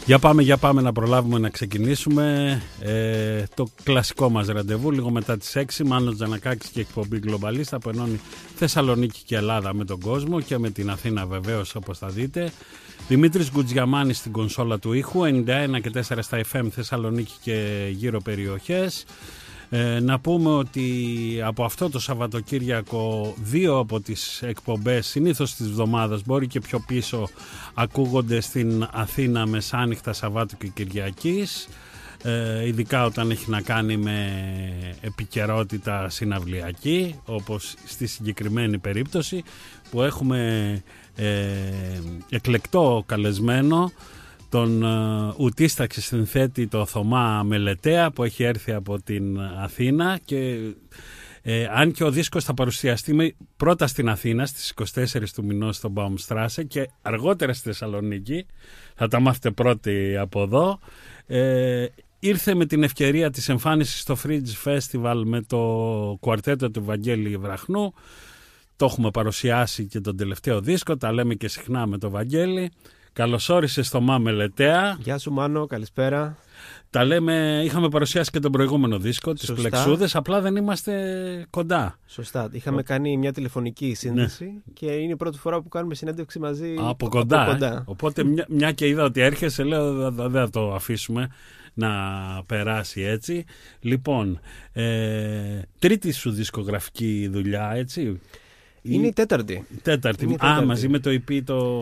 Για πάμε να προλάβουμε να ξεκινήσουμε το κλασικό μας ραντεβού λίγο μετά τις 6. Μάνος Τζανακάκης και εκπομπή Γκλομπαλίστα που ενώνει Θεσσαλονίκη και Ελλάδα με τον κόσμο και με την Αθήνα βεβαίως, όπως θα δείτε. Δημήτρης Γκουτζιαμάνης στην κονσόλα του ήχου, 91 και 4 στα FM Θεσσαλονίκη και γύρω περιοχές. Να πούμε ότι από αυτό το Σαββατοκύριακο 2 από τις εκπομπές συνήθως της εβδομάδας, μπορεί και πιο πίσω, ακούγονται στην Αθήνα μεσάνυχτα Σαββάτου και Κυριακής, ειδικά όταν έχει να κάνει με επικαιρότητα συναυλιακή, όπως στη συγκεκριμένη περίπτωση που έχουμε εκλεκτό καλεσμένο τον ουτίσταξη συνθέτη το Θωμά Μελετέα που έχει έρθει από την Αθήνα και αν και ο δίσκος θα παρουσιαστεί πρώτα στην Αθήνα στις 24 του μηνός στο Baumstrasse και αργότερα στη Θεσσαλονίκη, θα τα μάθετε πρώτοι από εδώ, ήρθε με την ευκαιρία της εμφάνισης στο Fringe Festival με το κουαρτέτο του Βαγγέλη Βραχνού. Το έχουμε παρουσιάσει και τον τελευταίο δίσκο, τα λέμε και συχνά με το Βαγγέλη. Καλώς όρισες στο Θωμά Μελετέα. Γεια σου Μάνο, καλησπέρα. Τα λέμε, είχαμε παρουσιάσει και τον προηγούμενο δίσκο, τις Πλεξούδες, απλά δεν είμαστε κοντά. Σωστά, είχαμε κάνει μια τηλεφωνική σύνδεση και είναι η πρώτη φορά που κάνουμε συνέντευξη μαζί από κοντά. Οπότε μια και είδα ότι έρχεσαι, λέω δεν θα το αφήσουμε να περάσει έτσι. Λοιπόν, τρίτη σου δισκογραφική δουλειά, έτσι. Είναι η τέταρτη. Μαζί με το EP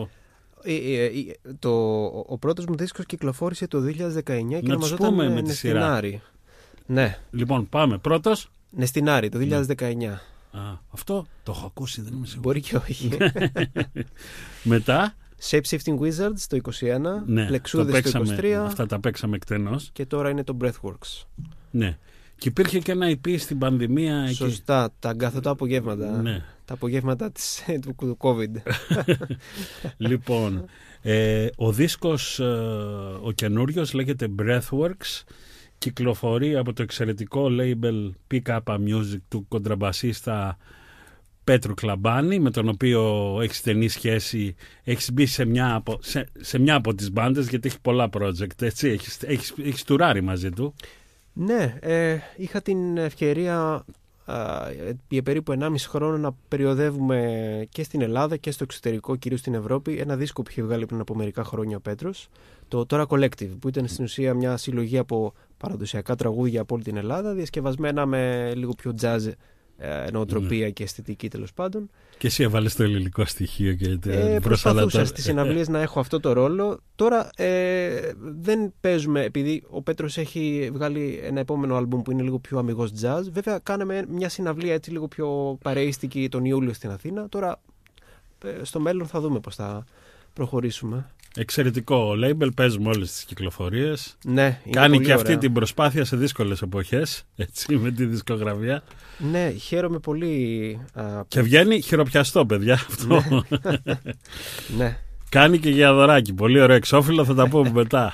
ο πρώτος μου δίσκος κυκλοφόρησε το 2019 και ονομαζόταν με τη σειρά. Ναι. Λοιπόν, πάμε. Πρώτος. Νεστινάρη, το 2019. Αυτό το έχω ακούσει, δεν είμαι σίγουρος. Μπορεί και όχι. Μετά. Shape-Shifting Wizards το 2021. Ναι, Πλεξούδες το 2023. Αυτά τα παίξαμε εκτενώς. Και τώρα είναι το Breathworks. Ναι. Και υπήρχε και ένα EP στην πανδημία. Σωστά, τα αγκαθωτά απογεύματα. Ναι. Τα απογεύματα του COVID. Λοιπόν, ο δίσκος ο καινούριος λέγεται Breathworks, κυκλοφορεί από το εξαιρετικό label Pick Up Music του κοντραμπασίστα Πέτρου Κλαμπάνη, με τον οποίο έχει στενή σχέση, έχεις μπει σε μια από τις μπάντες, γιατί έχει πολλά project, έτσι, έχεις τουράρει μαζί του. Ναι, είχα την ευκαιρία για περίπου 1,5 χρόνο να περιοδεύουμε και στην Ελλάδα και στο εξωτερικό, κυρίως στην Ευρώπη, ένα δίσκο που είχε βγάλει πριν από μερικά χρόνια ο Πέτρος, το Τώρα Collective, που ήταν στην ουσία μια συλλογή από παραδοσιακά τραγούδια από όλη την Ελλάδα, διασκευασμένα με λίγο πιο jazz νοοτροπία και αισθητική, τέλος πάντων. Και εσύ έβαλες το ελληνικό στοιχείο και προσπαθούσα στις συναυλίες να έχω αυτό το ρόλο. Τώρα δεν παίζουμε, επειδή ο Πέτρος έχει βγάλει ένα επόμενο άλμπουμ που είναι λίγο πιο αμιγώς jazz. Βέβαια κάναμε μια συναυλία έτσι λίγο πιο παρεΐστικη τον Ιούλιο στην Αθήνα. Τώρα στο μέλλον θα δούμε πώς θα προχωρήσουμε. Εξαιρετικό label, παίζουμε όλες τις κυκλοφορίες. Ναι, κάνει και αυτή την προσπάθεια σε δύσκολες εποχές, έτσι, με τη δισκογραφία. Ναι, χαίρομαι πολύ. Και βγαίνει χειροπιαστό, παιδιά, αυτό. Ναι. Κάνει και για δωράκι, πολύ ωραίο εξώφυλλο, θα τα πούμε μετά.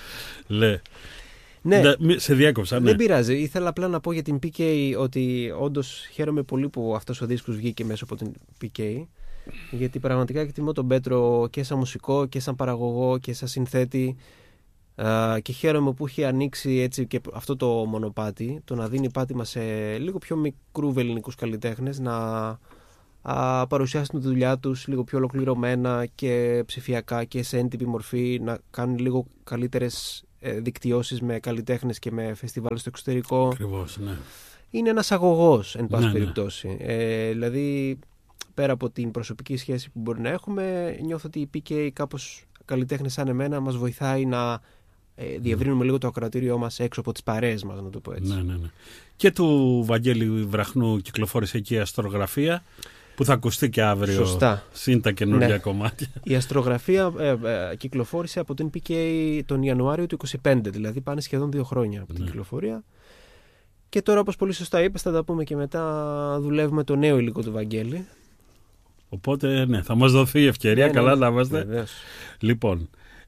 Ναι. Σε διέκοψα, ναι. Δεν πειράζει. Ήθελα απλά να πω για την PK ότι όντως χαίρομαι πολύ που αυτός ο δίσκος βγήκε μέσω από την PK. Γιατί πραγματικά εκτιμώ τον Πέτρο και σαν μουσικό και σαν παραγωγό και σαν συνθέτη, και χαίρομαι που έχει ανοίξει έτσι και αυτό το μονοπάτι, το να δίνει πάτημα σε λίγο πιο μικρού ελληνικούς καλλιτέχνες να παρουσιάσουν τη δουλειά τους λίγο πιο ολοκληρωμένα και ψηφιακά και σε έντυπη μορφή, να κάνουν λίγο καλύτερες δικτυώσεις με καλλιτέχνες και με φεστιβάλ στο εξωτερικό. Ακριβώς, ναι. Είναι ένας αγωγός, εν πάση περιπτώσει. Δηλαδή, πέρα από την προσωπική σχέση που μπορεί να έχουμε, νιώθω ότι η PK, κάπως καλλιτέχνες σαν εμένα, μας βοηθάει να διευρύνουμε λίγο το ακροατήριό μας έξω από τις παρέες μας, να το πω έτσι. Ναι. Και του Βαγγέλη Βραχνού κυκλοφόρησε εκεί η Αστρογραφία, που θα ακουστεί και αύριο. Σωστά. Συν τα καινούργια κομμάτια. Η Αστρογραφία κυκλοφόρησε από την PK τον Ιανουάριο του 2025, δηλαδή πάνε σχεδόν 2 χρόνια από την κυκλοφορία. Και τώρα, όπως πολύ σωστά είπες, θα τα πούμε και μετά, δουλεύουμε το νέο υλικό του Βαγγέλη. Οπότε, ναι, θα μας δοθεί η ευκαιρία, καλά να είμαστε. Βεβαίως. Λοιπόν,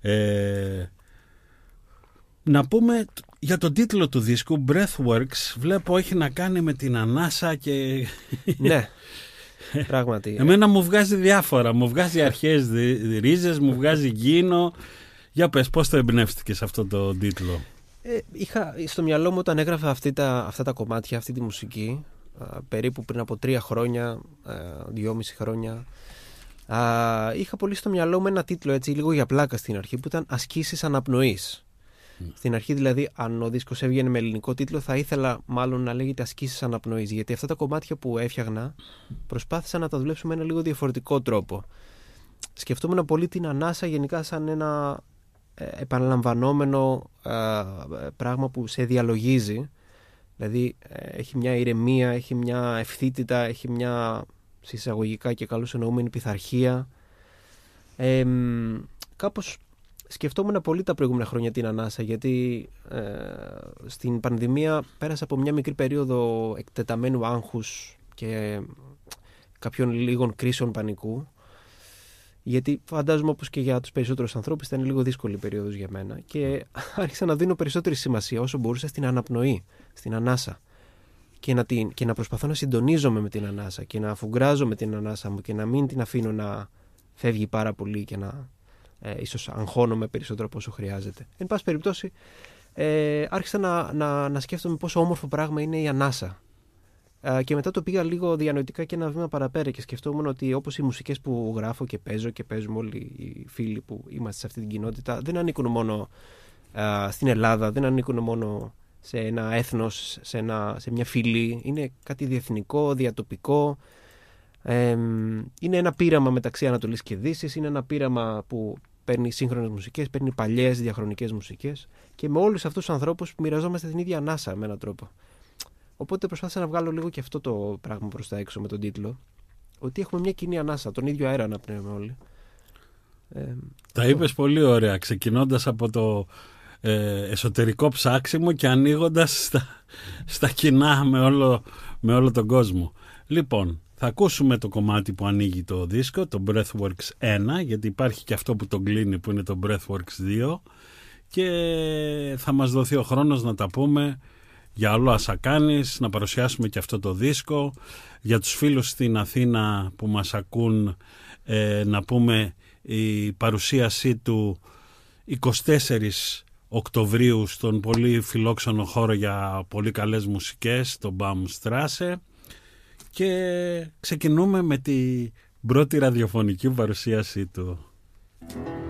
να πούμε για τον τίτλο του δίσκου, Breathworks, βλέπω έχει να κάνει με την ανάσα και... Ναι, πράγματι. Εμένα μου βγάζει διάφορα, μου βγάζει αρχαίες ρίζες, μου βγάζει γκίνο Για πες, πώς το εμπνεύστηκες αυτό το τίτλο? Είχα στο μυαλό μου όταν έγραφα αυτά τα κομμάτια, αυτή τη μουσική, περίπου πριν από 3 χρόνια, 2,5 χρόνια, είχα πολύ στο μυαλό μου ένα τίτλο, έτσι, λίγο για πλάκα στην αρχή, που ήταν «Ασκήσεις αναπνοής». Στην αρχή δηλαδή, αν ο δίσκος έβγαινε με ελληνικό τίτλο, θα ήθελα μάλλον να λέγεται «Ασκήσεις αναπνοής», γιατί αυτά τα κομμάτια που έφτιαγνα προσπάθησα να τα δουλέψω με ένα λίγο διαφορετικό τρόπο. Σκεφτόμουν πολύ την ανάσα γενικά σαν ένα επαναλαμβανόμενο πράγμα που σε διαλογίζει. Δηλαδή έχει μια ηρεμία, έχει μια ευθύτητα, έχει μια συσσαγωγικά και καλώς εννοούμενη πειθαρχία. Κάπως σκεφτόμουν πολύ τα προηγούμενα χρόνια την ανάσα, γιατί στην πανδημία πέρασα από μια μικρή περίοδο εκτεταμένου άγχους και κάποιων λίγων κρίσεων πανικού, γιατί φαντάζομαι, όπως και για τους περισσότερους ανθρώπους, ήταν λίγο δύσκολη περίοδος για μένα, και άρχισα να δίνω περισσότερη σημασία όσο μπορούσα στην αναπνοή, στην ανάσα, και να προσπαθώ να συντονίζομαι με την ανάσα και να αφουγκράζω με την ανάσα μου και να μην την αφήνω να φεύγει πάρα πολύ και να ίσως αγχώνομαι περισσότερο από όσο χρειάζεται. Εν πάση περιπτώσει, άρχισα να σκέφτομαι πόσο όμορφο πράγμα είναι η ανάσα. Και μετά το πήγα λίγο διανοητικά και ένα βήμα παραπέρα και σκεφτόμουν ότι όπως οι μουσικές που γράφω και παίζω και παίζουμε όλοι οι φίλοι που είμαστε σε αυτή την κοινότητα, δεν ανήκουν μόνο στην Ελλάδα, δεν ανήκουν μόνο σε ένα έθνος, σε μια φυλή. Είναι κάτι διεθνικό, διατοπικό. Είναι ένα πείραμα μεταξύ Ανατολής και Δύσης. Είναι ένα πείραμα που παίρνει σύγχρονες μουσικές, παίρνει παλιές διαχρονικές μουσικές, και με όλους αυτούς τους ανθρώπους μοιραζόμαστε την ίδια ανάσα με έναν τρόπο. Οπότε προσπάθησα να βγάλω λίγο και αυτό το πράγμα προς τα έξω με τον τίτλο, ότι έχουμε μια κοινή ανάσα, τον ίδιο αέρα αναπνέουμε όλοι. Τα είπες πολύ ωραία, ξεκινώντας από το εσωτερικό ψάξιμο και ανοίγοντας στα κοινά με όλο τον κόσμο. Λοιπόν, θα ακούσουμε το κομμάτι που ανοίγει το δίσκο, το Breathworks 1, γιατί υπάρχει και αυτό που τον κλείνει, που είναι το Breathworks 2, και θα μας δοθεί ο χρόνος να τα πούμε για όλο άσα κάνεις, να παρουσιάσουμε και αυτό το δίσκο. Για τους φίλους στην Αθήνα που μας ακούν, να πούμε η παρουσίασή του 24 Οκτωβρίου στον πολύ φιλόξενο χώρο για πολύ καλές μουσικές, το Baumstrasse, και ξεκινούμε με την πρώτη ραδιοφωνική παρουσίασή του.